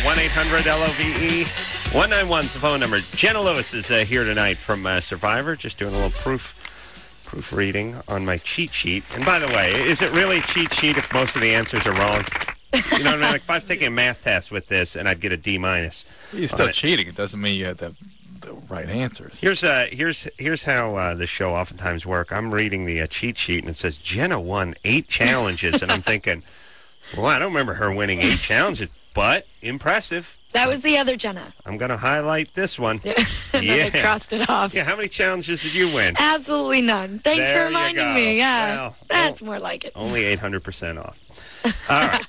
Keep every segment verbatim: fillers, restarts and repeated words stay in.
one eight hundred L O V E. one nine one is the phone number. Jenna Lewis is uh, here tonight from uh, Survivor, just doing a little proof proofreading on my cheat sheet. And by the way, is it really a cheat sheet if most of the answers are wrong? You know what I mean? Like if I was taking a math test with this and I'd get a D minus. You're still cheating. It doesn't mean you have the, the right answers. Here's uh, here's here's how uh, the show oftentimes work. I'm reading the uh, cheat sheet and it says Jenna won eight challenges, and I'm thinking, well, I don't remember her winning eight challenges, but impressive. That was the other Jenna. I'm going to highlight this one. Yeah. Yeah. I crossed it off. Yeah, how many challenges did you win? Absolutely none. Thanks There for reminding you go. me. Yeah, Well, that's oh, more like it. Only eight hundred percent off. All right.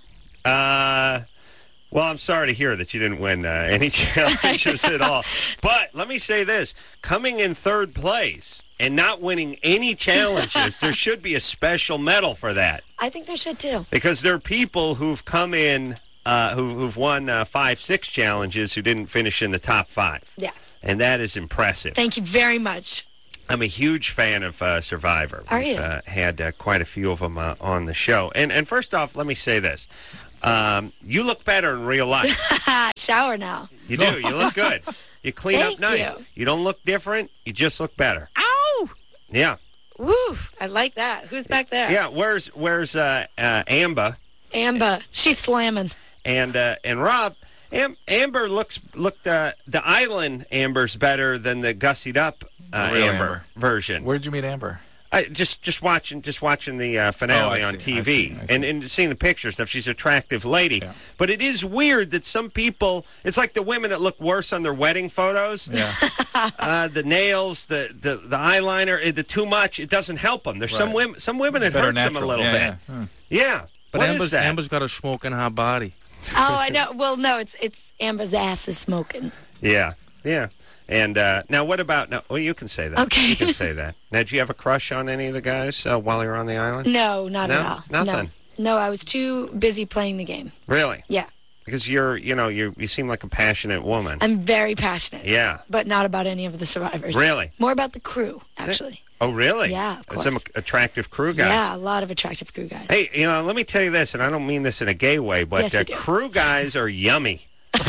Uh, well, I'm sorry to hear that you didn't win uh, any challenges at all. But let me say this. Coming in third place and not winning any challenges, there should be a special medal for that. I think there should, too. Because there are people who've come in, uh, who, who've won uh, five, six challenges who didn't finish in the top five. Yeah. And that is impressive. Thank you very much. I'm a huge fan of uh, Survivor. Are We've you? uh, had uh, quite a few of them uh, on the show. And and first off, let me say this. Um, you look better in real life. Shower now. You do. You look good. You clean Thank up nice. you. You don't look different. You just look better. Ow! Yeah. Woo! I like that. Who's back there? Yeah. Where's Where's uh, uh, Amber? Amber. She's slamming. And uh, and Rob. Am- Amber looks looked uh, the island Amber's better than the gussied up uh, The real Amber, Amber. version. Where did you meet Amber? I, just just watching just watching the uh, finale Oh, I on see, T V I see, I see. and and seeing the pictures stuff. She's an attractive lady, Yeah. but it is weird that some people. It's like the women that look worse on their wedding photos. Yeah. Uh, the nails, the, the the eyeliner, eh, the too much. It doesn't help them. There's some Right. women. Some women it Better hurts them a natural. little Yeah, bit. yeah. Hmm. Yeah. But What Amber's, is that? Amber's got a smoking hot body. Oh, I know. Well, no, it's it's Amber's ass is smoking. Yeah. Yeah. And uh, now, what about now? Well, you can say that. Okay. You can say that. Now, do you have a crush on any of the guys uh, while you're on the island? No, not No? at all. Nothing? No. no, I was too busy playing the game. Really? Yeah. Because you're, you know, you you seem like a passionate woman. I'm very passionate. Yeah. But not about any of the survivors. Really? More about the crew, actually. Oh, really? Yeah, of Some course. attractive crew guys. Yeah, a lot of attractive crew guys. Hey, you know, let me tell you this, and I don't mean this in a gay way, but Yes, you uh, do. crew guys are yummy.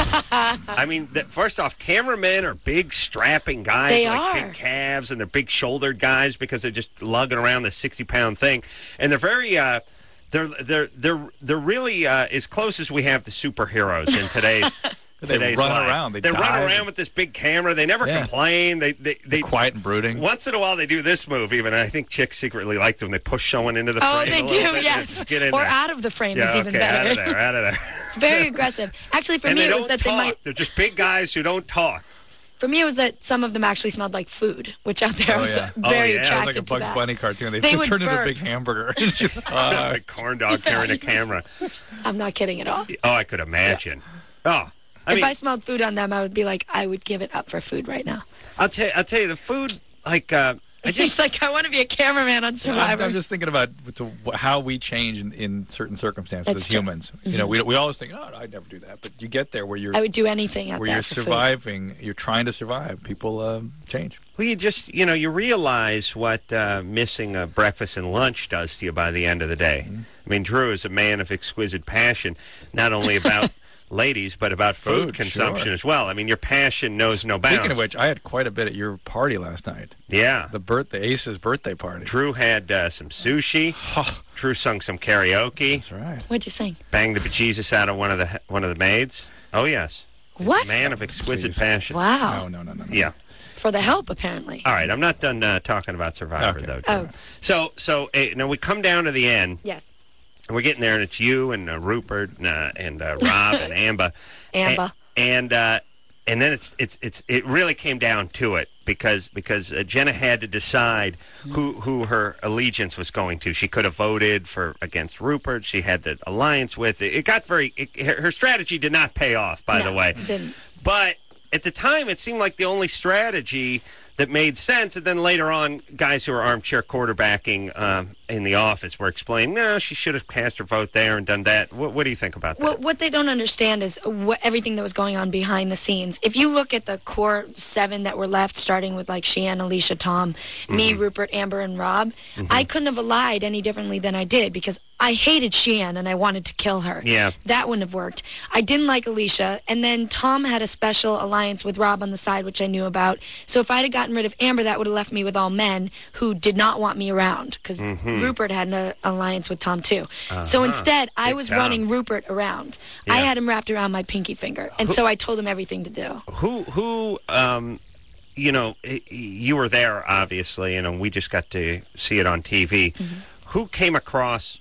I mean, the, first off, cameramen are big, strapping guys They like are. big calves, and they're big-shouldered guys because they're just lugging around the sixty-pound thing, and they're very. Uh, they're they're they're they're really uh, as close as we have to superheroes in today's. They today's run life. around. They run dive. around with this big camera. They never Yeah. complain. They they they Quiet and brooding. Once in a while, they do this move. Even I think chicks secretly like them. They push someone into the Oh, frame. they a little do, bit. yes. Just get in Or there. out of the frame Yeah, is even okay, better. out of there, out of there. It's very aggressive. Actually, for and me, they it don't was that talk. they might. They're just big guys who don't talk. For me, it was that some of them actually smelled like food, which out there Oh, was yeah. uh, very Oh, yeah. It's attractive like a to Bugs that. Bunny cartoon. They, They they would turn into a burp. big hamburger. Uh, a corn dog carrying a camera. I'm not kidding at all. Oh, I could imagine. Oh, I if mean, I smelled food on them, I would be like, I would give it up for food right now. I'll tell you, I'll tell you, the food, like, uh, I It's just, like, I want to be a cameraman on I'm, Survivor. I'm just thinking about to, how we change in, in certain circumstances That's as true. humans. You know, we we always think, oh, I'd never do that. But you get there where you're I would do anything out where there you're for food. surviving, you're trying to survive. People uh, change. well, you just, you know, you realize what uh, missing a breakfast and lunch does to you by the end of the day. Mm-hmm. I mean, Drew is a man of exquisite passion, not only about ladies, but about food, Food, consumption sure. as well. I mean, your passion knows no bounds. Speaking of which, I had quite a bit at your party last night. yeah. The birthday, Ace's birthday party. Drew had uh, some sushi. Drew sung some karaoke. That's right. What'd you sing? Banged the bejesus out of one of the one of the maids. Oh yes, What? man of exquisite Jeez. passion. Wow. No, no, no, no. no. Yeah. For the help, apparently. All right, I'm not done uh, talking about Survivor Okay. though. Drew. Oh. So so uh, now we come down to the end. Yes. And we're getting there, and it's you and uh, Rupert and, uh, and uh, Rob and Amber. Amber. And and, uh, and then it's it's it's it really came down to it because because uh, Jenna had to decide who who her allegiance was going to. She could have voted for against Rupert. She had the alliance with it. It got very it, her, her strategy did not pay off, by No, the way. it didn't. But at the time, it seemed like the only strategy that made sense. And then later on, guys who were armchair quarterbacking um, in the office were explaining, no, she should have cast her vote there and done that. What, what do you think about that? Well, what they don't understand is what, everything that was going on behind the scenes. If you look at the core seven that were left, starting with like Sheehan, Alicia, Tom, me, Rupert, Amber, and Rob, I couldn't have allied any differently than I did because I hated Sheehan and I wanted to kill her. Yeah. That wouldn't have worked. I didn't like Alicia, and then Tom had a special alliance with Rob on the side, which I knew about. So if I'd have gotten rid of Amber, that would have left me with all men who did not want me around, because Mm-hmm. Rupert had an alliance with Tom too. So instead, I Big was Tom. running Rupert around. I Yeah. had him wrapped around my pinky finger, and so I told him everything to do. Who, who, um, you know, y- you were there, obviously, and we just got to see it on T V. Mm-hmm. Who came across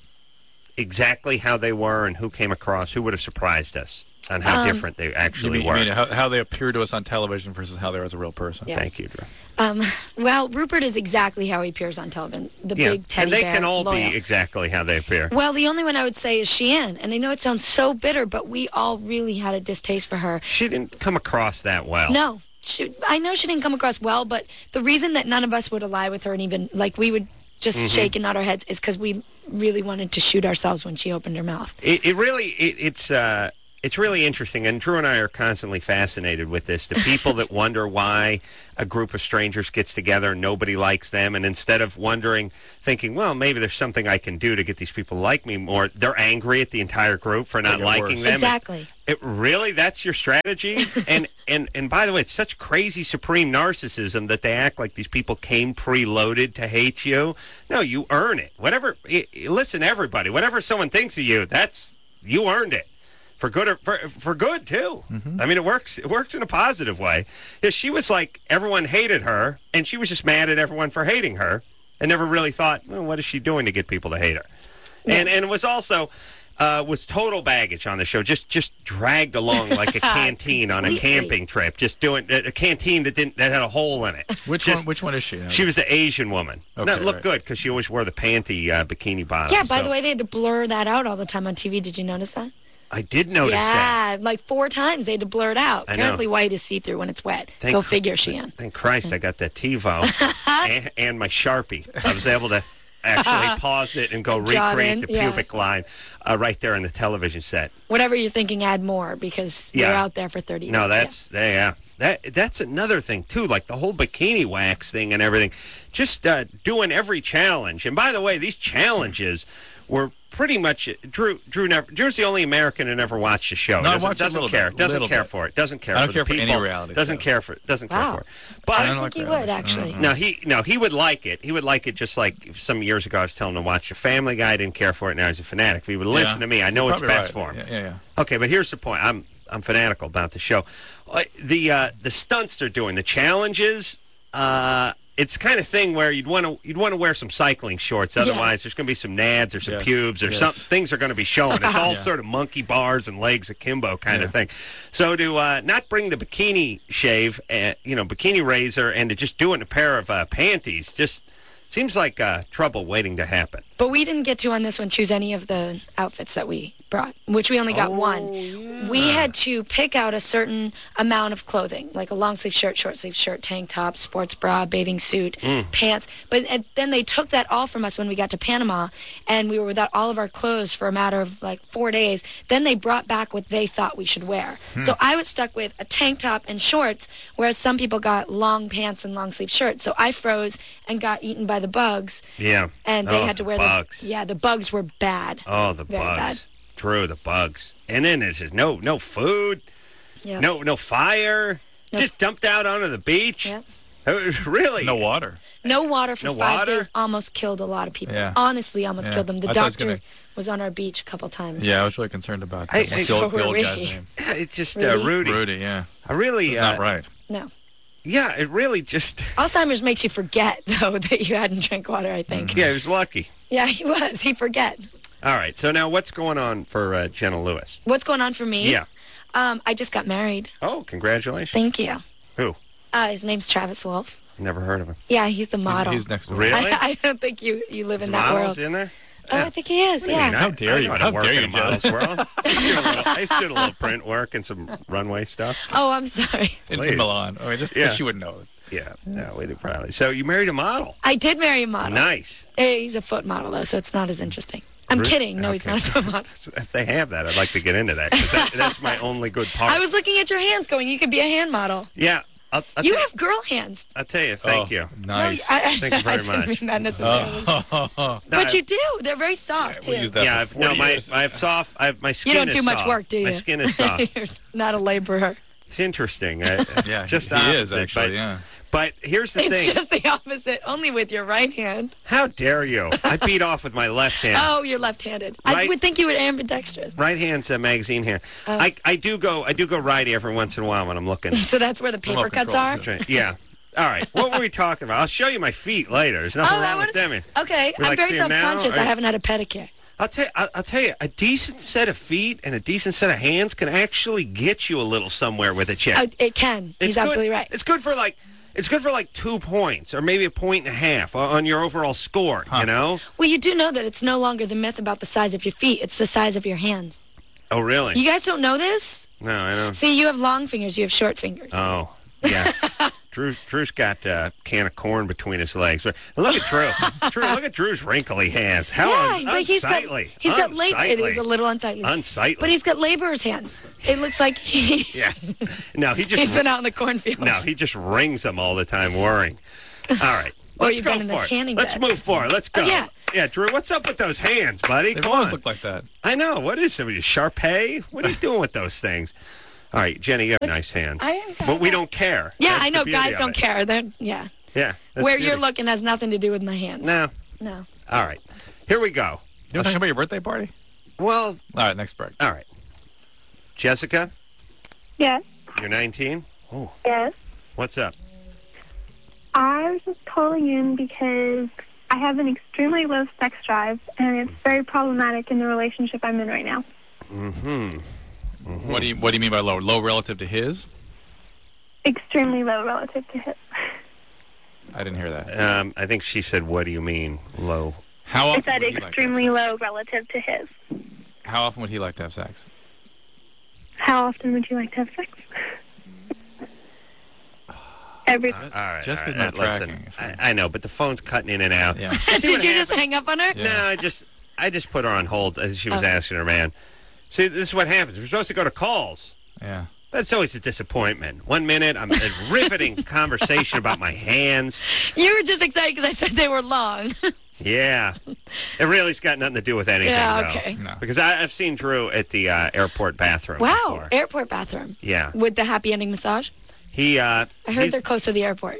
exactly how they were, and who came across, who would have surprised us on how Um, different they You actually mean, you were? mean how, how they appear to us on television versus how they're as a real person? Yeah. Thank you, Drew. Um, well, Rupert is exactly how he appears on television. The Yeah, big teddy and they bear, can all loyal. be exactly how they appear. Well, the only one I would say is Sheehan, and I know it sounds so bitter, but we all really had a distaste for her. She didn't come across that well. No, she, I know she didn't come across well, but the reason that none of us would ally with her and even, like, we would just Mm-hmm. shake and nod our heads is because we really wanted to shoot ourselves when she opened her mouth. It, it really, it, it's uh, it's really interesting, and Drew and I are constantly fascinated with this. The people that wonder why a group of strangers gets together and nobody likes them, and instead of wondering, thinking, well, maybe there's something I can do to get these people to like me more, they're angry at the entire group for not get liking worse. them. Exactly. It, it really, that's your strategy? and, and, and by the way, it's such crazy supreme narcissism that they act like these people came preloaded to hate you. No, you earn it. Whatever, i i- listen, everybody, whatever someone thinks of you, that's, you earned it. For good, or, for for good too. I mean, it works. It works in a positive way. Yeah, she was like everyone hated her, and she was just mad at everyone for hating her, and never really thought, well, what is she doing to get people to hate her? And and it was also uh, was total baggage on the show. Just just dragged along like a canteen on a Completely. camping trip. Just doing a, a canteen that didn't that had a hole in it. Which Just- one? Which one is she? She was the Asian woman. Okay, that looked right. good because she always wore the panty uh, bikini bottom. Yeah, by so the way, they had to blur that out all the time on T V. Did you notice that? I did notice that. Yeah, like four times they had to blur it out. I know. Apparently white is see-through when it's wet. Thank Go Cr- figure, Sheehan. Thank Christ I got that TiVo and, and my Sharpie. I was able to actually pause it and go Jot recreate in, the yeah. pubic line uh, right there on the television set. Whatever you're thinking, add more because you're Yeah. out there for thirty No, days. that's yeah. yeah. That that's another thing too, like the whole bikini wax thing and everything. Just uh, doing every challenge. And by the way, these challenges were pretty much Drew. Drew never. Drew's the only American who never watched the show. No, I doesn't, watched a doesn't little care. bit, Doesn't little care bit. for it. Doesn't care. I don't for care the for any people. reality Doesn't show. care for. Doesn't care Wow. for it. But I I don't think like he reality would, actually. no, he no, he would like it. He would like it just like some years ago I was telling him to watch a Family Guy. I didn't care for it. Now he's a fanatic. If he would listen Yeah. to me, I know You're it's probably best right. for him. Yeah, yeah, yeah. Okay, but here's the point. I'm I'm fanatical about the show. Uh, The uh, the stunts they're doing, the challenges. Uh, it's the kind of thing where you'd want to you'd want to wear some cycling shorts. Otherwise, Yes. there's going to be some nads or some Yes. pubes or Yes. some things are going to be showing. It's all Yeah. sort of monkey bars and legs akimbo kind of Yeah. thing. So to uh, not bring the bikini shave, uh, you know, bikini razor, and to just do it in a pair of uh, panties, just seems like uh, trouble waiting to happen. But we didn't get to on this one choose any of the outfits that we brought, which we only got Oh, one. yeah. We had to pick out a certain amount of clothing, like a long sleeve shirt, short sleeve shirt, tank top, sports bra, bathing suit, Mm. pants. But and then they took that all from us when we got to Panama, and we were without all of our clothes for a matter of like four days. Then they brought back what they thought we should wear. Hmm. So I was stuck with a tank top and shorts, whereas some people got long pants and long sleeve shirts. So I froze and got eaten by the bugs. Yeah. And they Oh, had to the wear bugs. the yeah the bugs were bad. Oh, the Very bugs. bad. True, the bugs. And then there's just no no food, Yeah. no no fire, No. just dumped out onto the beach. Yep. It was really No water. No water for No five water? days almost killed a lot of people. Yeah. Honestly, almost Yeah. killed them. The I thought it was doctor gonna- was on our beach a couple times. Yeah, I was really concerned about I- that. I- What's the old, So the were old we. guy's name? Yeah, it's just uh, Rudy? Rudy. Rudy, yeah. I really, That's uh, not right. No. yeah, it really just. Alzheimer's makes you forget, though, that you hadn't drank water, I think. Yeah, he was lucky. Yeah, he was. He forget. All right, so now what's going on for uh, Jenna Lewis? What's going on for me? Yeah. Um, I just got married. Oh, congratulations. Thank you. Who? Uh, his name's Travis Wolf. Never heard of him. Yeah, he's the He's, model. he's next door. Really? I, I don't think you, you live Is in that models world. in there? Oh, I think he is, I mean, yeah. How I- dare I you. know to How work dare in you, a model's Jenna. world. I used to do a little- I used to do a little print work and some runway stuff. Oh, I'm sorry. In, Please. in Milan. Oh, just Yeah. she wouldn't know. Yeah, no, we did probably. So you married a model. I did marry a model. Nice. Eh, He's a foot model, though, so it's not as interesting. I'm Really? kidding. No, he's Okay. not a foot model. So if they have that, I'd like to get into that, 'cause that that's my only good part. I was looking at your hands going, you could be a hand model. Yeah, I'll, I'll You tell, have girl hands. I'll tell you. Thank Oh, you. Nice. No, I, Thank you very I didn't much. mean that necessarily. Oh, But you do. They're very soft, we'll too. use that Yeah, for I've, no, forty my years. I have soft. I have, my skin You don't is do much soft. work, do you? My skin is soft. You're not a laborer. It's interesting. I, it's Yeah, just he opposite, is actually. But, Yeah. but here's the It's thing. just the opposite, only with your right hand. How dare you? I beat off with my left hand. Oh, you're left-handed. I Right. would think you were ambidextrous. Right hand's a magazine hand. Oh. I, I do go I do go righty every once in a while when I'm looking. So that's where the paper Remote cuts control, are? too. Yeah. All right. What were we talking about? I'll show you my feet later. There's nothing Oh, I wrong wanna with them. s- Okay, We I'm like very see 'em now, self-conscious. or- I haven't had a pedicure. I'll tell you, I'll, I'll tell you, a decent set of feet and a decent set of hands can actually get you a little somewhere with a chick. Uh, it can. It's He's good- absolutely right. It's good for like it's good for like two points or maybe a point and a half on on your overall score. You know? Well, you do know that it's no longer the myth about the size of your feet. It's the size of your hands. Oh, really? You guys don't know this? No, I don't. See, you have long fingers. You have short fingers. Oh, yeah. Drew, Drew's got a can of corn between his legs. Look at Drew. Drew, look at Drew's wrinkly hands. How yeah, un- but he's got unsightly. he's got labor. It Unsightly. is a little unsightly. Unsightly. But he's got laborer's hands. It looks like he Yeah. No, he just he's been out in the cornfields. no, he just rings them all the time, worrying. All right. Or Let's you've go been in the for it. tanning Let's bed. move forward. Let's go. Oh, yeah. Yeah, Drew, what's up with those hands, buddy? They've Come always on. looked like that. I know. What is it? Sharpay? What are you doing with those things? All right, Jenny, you have nice hands. I am But we don't care. Yeah, That's I the know beauty guys of don't it. care. They're yeah. Yeah. that's Where the you're beauty. looking has nothing to do with my hands. No. No. All right. Here we go. You want to talk about your birthday party? Well, All right, next break. all right. Jessica, Yes. you're nineteen. Oh, Yes. what's up? I was just calling in because I have an extremely low sex drive, and it's very problematic in the relationship I'm in right now. Mm-hmm. What do you What do you mean by low? Low relative to his? Extremely low relative to his. I didn't hear that. Um, I think she said, "What do you mean low?" How I often? said would he like to have extremely sex? low relative to his. How often would he like to have sex? How often would you like to have sex? Every. All right. Jessica's all right, not listen, tracking. If I, I know, but the phone's cutting in and out. Yeah. See Did what you just happened? hang up on her? Yeah. No, I just I just put her on hold as she was Oh. asking her man. See, this is what happens. We're supposed to go to calls. Yeah. That's always a disappointment. One minute, I'm a riveting conversation about my hands. You were just excited because I said they were long. Yeah. It really's got nothing to do with anything, Yeah, though. okay. No. Because I, I've seen Drew at the uh, airport bathroom Wow, before. airport bathroom Yeah. with the happy ending massage. He, uh... I heard he's- they're close to the airport.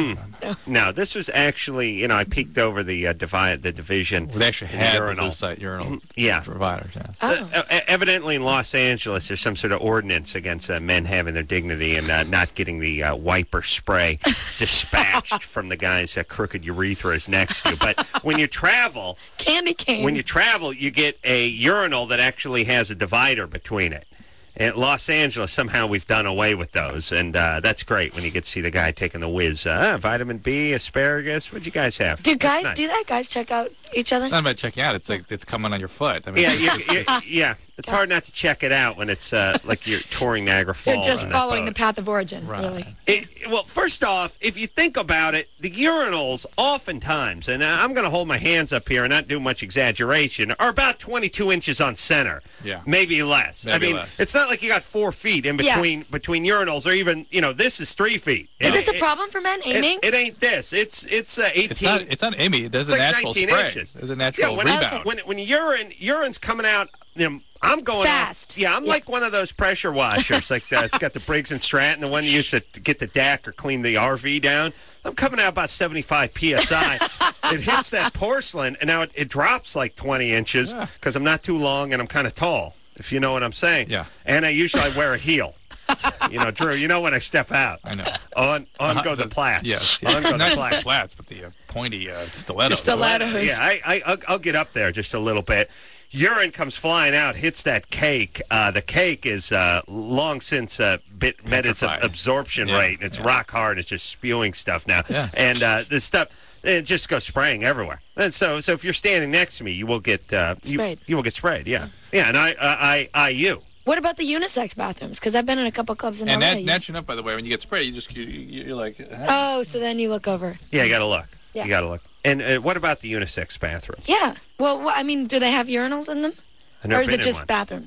No, this was actually, you know, I peeked over the uh, divide, the division. Well, they actually in the have the urinal. blue site urinal Yeah. providers. Yeah. Oh. Uh, uh, evidently in Los Angeles, there's some sort of ordinance against uh, men having their dignity and uh, not getting the uh, wiper spray dispatched from the guy's uh, crooked urethras next to you. But when you travel, Candy cane. when you travel, you get a urinal that actually has a divider between it. In Los Angeles, somehow we've done away with those, and uh, that's great when you get to see the guy taking the whiz. Uh, vitamin B, asparagus. What'd you guys have? do That's guys nice. do that? Guys check out each other? It's not about checking out. It's like it's coming on your foot. I mean, Yeah, you, you, yeah. It's hard not to check it out when it's uh, like you're touring Niagara You're Falls. just in that following the boat. path of origin, Right. really. It, well, first off, if you think about it, the urinals oftentimes, and I'm going to hold my hands up here and not do much exaggeration, are about twenty-two inches on center. Yeah. Maybe less. I Maybe mean, less. it's not like you got four feet in Yeah. between between urinals, or even, you know, this is three feet. Is It- this a it- problem for men It, aiming? it ain't this. It's it's uh, eighteen. It's not. It's not Amy. There's It's a like natural nineteen spray. inches. There's a natural yeah, when, rebound. when when urine urine's coming out, you know, I'm going Fast. Off, yeah, I'm Yeah. like one of those pressure washers. like uh, it's got the Briggs and Stratton, the one you used to get the D A C or clean the R V down. I'm coming out about seventy-five P S I. It hits that porcelain, and now it, it drops like twenty inches Yeah. because I'm not too long and I'm kind of tall, if you know what I'm saying. Yeah. And I usually I wear a heel. You know, Drew, you know when I step out. I know. On on Uh-huh, go the, the- plats. Yes. On yes. go the Not plats. the flats, but the uh, pointy uh, stilettos. Stilettos. Yeah, I, I, I'll, I'll get up there just a little bit. Urine comes flying out, hits that cake. Uh, the cake is uh, long since uh, bit, met its Petrified. absorption Yeah, rate. And it's yeah. rock hard. It's just spewing stuff now. Yeah. And uh, this stuff, it just goes spraying everywhere. And so, so if you're standing next to me, you will get uh, you, Sprayed. you will get sprayed. Yeah, yeah. And I, I, I, I you. What about the unisex bathrooms? Because I've been in a couple clubs in And L A. that, naturally enough, by the way, when you get sprayed, you just you, you- you're like, huh? Oh, so then you look over. Yeah, you got to look. Yeah. You got to look. And uh, what about the unisex bathroom? Yeah. Well, wh- I mean, do they have urinals in them? I've never Or is been it in just one. bathrooms?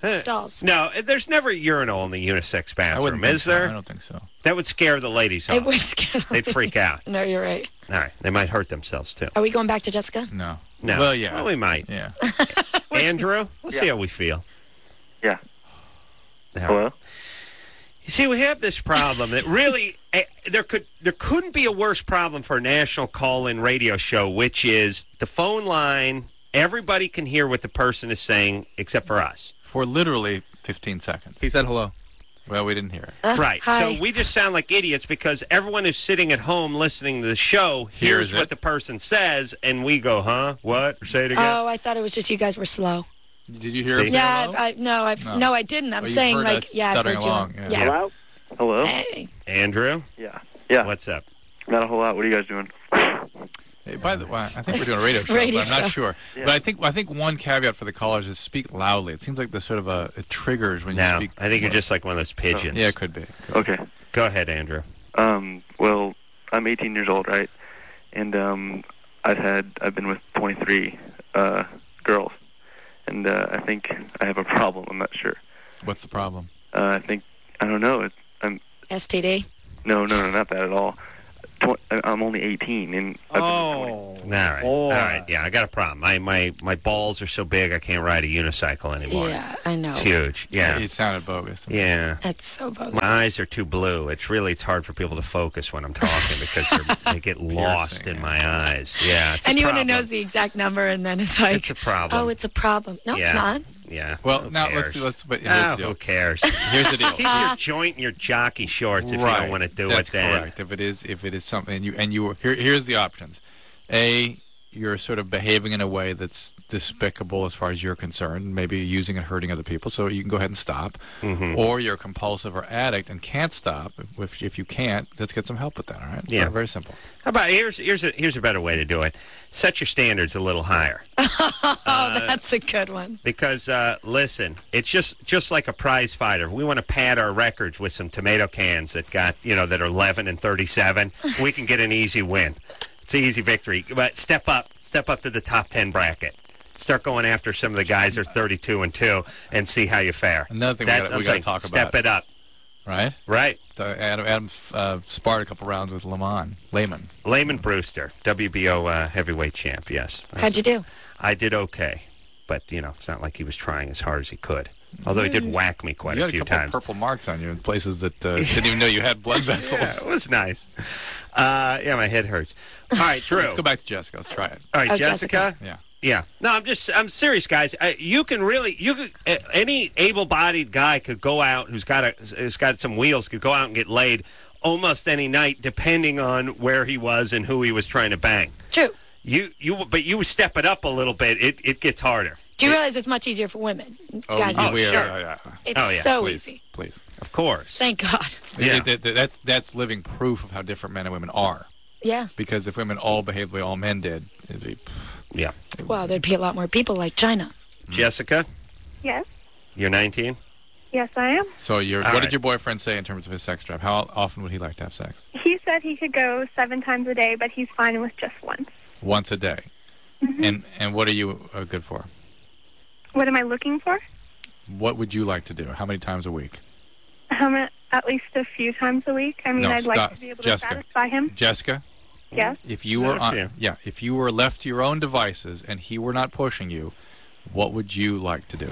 stalls. No, there's never a urinal in the unisex I bathroom, wouldn't think is so. there? I don't think so. That would scare the ladies off. It would scare them. They'd freak out. No, you're right. All right, they might hurt themselves too. Are we going back to Jessica? No. No. Well, yeah. Well, we might. Yeah. Andrew, let's see Yeah. how we feel. Yeah. Now, Hello? You see, we have this problem that really eh, there could there couldn't be a worse problem for a national call-in radio show, which is the phone line. Everybody can hear what the person is saying except for us. For literally fifteen seconds. He said hello. Well, we didn't hear it. Uh, Right. Hi. So we just sound like idiots because everyone who's sitting at home listening to the show hears, Hears what it. the person says, and we go, huh? What? Say it again. Oh, I thought it was just you guys were slow. Did you hear See? it? Yeah, hello? I've, I, no, I've, No. no. I didn't. I'm Oh, you've saying heard like, us yeah, I've stuttering heard you. along, yeah. Yeah. Hello? Hello? Hey. Andrew, Yeah. Yeah. what's up? Not a whole lot. What are you guys doing? Hey, by the way, I think we're doing a radio show, Radio but I'm not show. sure. Yeah. But I think I think one caveat for the callers is speak loudly. It seems like the sort of a it triggers when you No, speak. I think you're just like one of those pigeons. Yeah, it could be. Okay. Go ahead, Andrew. Um, well, I'm eighteen years old, right? And um, I've had I've been with twenty-three uh, girls, and uh, I think I have a problem. I'm not sure. What's the problem? Uh, I think I don't know. It, I'm S T D. no, no, no, not that at all. Tw- I'm only eighteen, and I've All right. All right. Yeah, I got a problem. My, my, my balls are so big I can't ride a unicycle anymore. Yeah, I know. It's huge. Yeah. It sounded bogus. Yeah. That's so bogus. My eyes are too blue. It's really it's hard for people to focus when I'm talking because they're, they get lost Piercing, in yeah. my eyes. Yeah, it's a Anyone who problem. knows the exact number and then it's like, It's a problem. oh, it's a problem. No, Yeah. it's not. Yeah. Well, Who now cares? let's let's. But here's Ah, the deal. who cares? Here's the deal. Keep your joint in your jockey shorts if you don't want to do That's it. Then correct. If it is, if it is something, and you and you, here, here's the options. A, you're sort of behaving in a way that's despicable as far as you're concerned, maybe using and hurting other people, so you can go ahead and stop. Mhm. Or you're compulsive or addict and can't stop. If, if you can't, let's get some help with that, all right? Yeah. Very, very simple. How about here's here's a here's a better way to do it. Set your standards a little higher. Oh, that's a good one. Because uh, listen, it's just just like a prize fighter. We want to pad our records with some tomato cans that got you know that are eleven and thirty-seven. We can get an easy win. It's an easy victory. But step up, step up to the top ten bracket. Start going after some of the guys that are thirty-two and two, and see how you fare. Another thing we That's- gotta- I'm we gotta saying, talk Step about. it up, Right? right? So Adam, Adam uh, sparred a couple rounds with Lamont, Layman. Layman Brewster, W B O uh, heavyweight champ. Yes. How'd you do? I did okay, but you know it's not like he was trying as hard as he could. Although he did whack me quite you a had few a couple times. of purple marks on you in places that uh, didn't even know you had blood vessels. Yeah, it was nice. Uh, yeah, my head hurts. All right, Drew. Let's go back to Jessica. Let's try it. All right, Oh, Jessica. Jessica. Yeah. Yeah. No, I'm just I'm serious, guys. Uh, you can really you could, uh, any able-bodied guy could go out who's got a who's got some wheels could go out and get laid almost any night, depending on where he was and who he was trying to bang. True. You you but you step it up a little bit. It it gets harder. Do you realize it's much easier for women? Oh, Guys, oh, we are. sure. Yeah, yeah. it's Oh, yeah, so Please, easy. please. Of course. Thank God. Yeah. It- it- it- that's that's living proof of how different men and women are. Yeah. Because if women all behaved the way all men did, it'd be. pff, Yeah. Well, there'd be a lot more people like China. Jessica, Yes. you're nineteen. Yes, I am. So, your All what right. did your boyfriend say in terms of his sex drive? How often would he like to have sex? He said he could go seven times a day, but he's fine with just once. Once a day. Mm-hmm. And and what are you uh, good for? What am I looking for? What would you like to do? How many times a week? How many, at least a few times a week. I mean, No, I'd stop. like to be able Jessica. to satisfy him. Jessica, Yes. if you were That's on, fair. yeah, if you were left to your own devices and he were not pushing you, what would you like to do?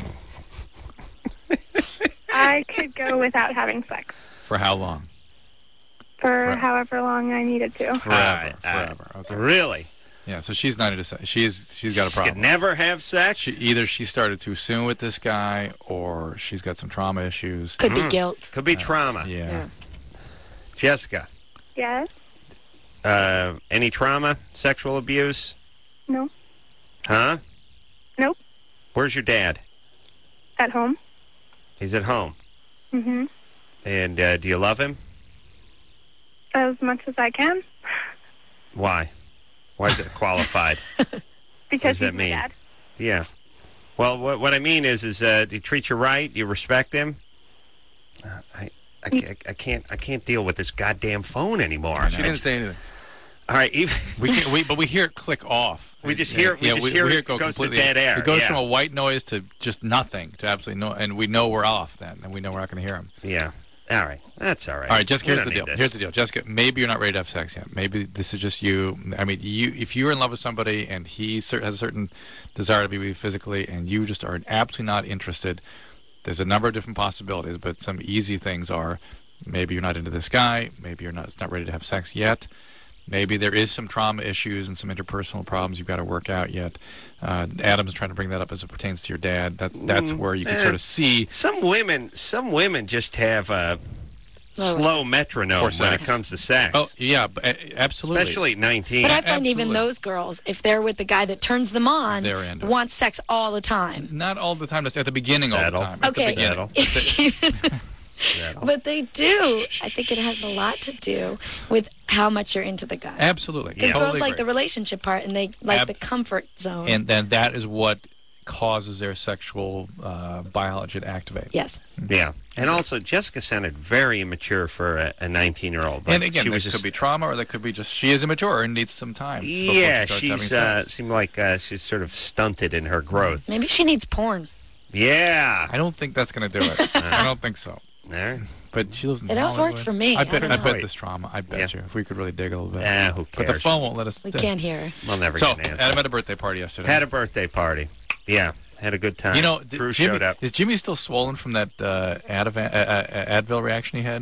I could go without having sex For how long? for Right. however long I needed to. Forever. All right, all right. forever. Okay. Really? Yeah. So she's not into sex. She's she's got a Could problem. never have sex. She, either she started too soon with this guy, or she's got some trauma issues. Could be guilt. Could be trauma. Yeah. Yeah. Jessica, Yes. uh, any trauma, sexual abuse? No. Huh? Nope. Where's your dad? At home. He's at home. Mhm. And uh, do you love him? As much as I can, Why? Why is it qualified? because that he's my mean? dad. Yeah. Well, what, what I mean is, is uh, do you treat you right? Do you respect him? Uh, I, I, ca- I can't, I can't deal with this goddamn phone anymore. She didn't say anything. All right, even We, can, we but we hear it click off. We just hear- we just hear it go goes to completely- dead air, It goes yeah. from a white noise to just nothing to absolutely no, and we know we're off then, and we know we're not going to hear him. yeah. All right, that's all right. All right, Jessica, We here's don't the deal. need this. Here's the deal, Jessica. Maybe you're not ready to have sex yet. Maybe this is just you. I mean, you if you're in love with somebody and he cer- has a certain desire to be with you physically, and you just are absolutely not interested. There's a number of different possibilities, but some easy things are maybe you're not into this guy. Maybe you're not not ready to have sex yet. Maybe there is some trauma issues and some interpersonal problems you've got to work out yet. Uh, Adam's trying to bring that up as it pertains to your dad. That's that's where you can eh. sort of see. Some women, some women just have a Slow slow metronome For when it sex. comes to sex. Oh yeah, but, uh, absolutely. Especially at nineteen. But I find even Absolutely. those girls, if they're with the guy that turns them on, They're into it. want sex all the time. Not all the time. Just at the beginning all Settle. the time. At Okay. the beginning. Settle. But they do. I think it has a lot to do with how much you're into the guy. Absolutely. Because Yeah. girls Totally like agree. the relationship part, and they like Ab- the comfort zone. And then that is what causes their sexual uh, biology to activate. yes. Yeah. And also, Jessica sounded very immature for a nineteen-year-old. And again, she there was could just, be trauma, or there could be just she is immature and needs some time. before yeah, she starts having she's uh, sex. seemed like uh, she's sort of stunted in her growth. Maybe she needs porn. Yeah. I don't think that's going to do it. I don't think so. There. But she lives in It always Hollywood. worked for me. I I bet. don't I, know. bet this trauma. I bet Yeah. you. If we could really dig a little bit. Ah, who But the cares? phone won't let us. We can't hear her. We'll never So get an answer. Adam had a birthday party yesterday. Had a birthday party. Yeah. Had a good time. You know, d- Drew Jimmy, showed up. is Jimmy still swollen from that uh, Adav- uh, uh, Advil reaction he had?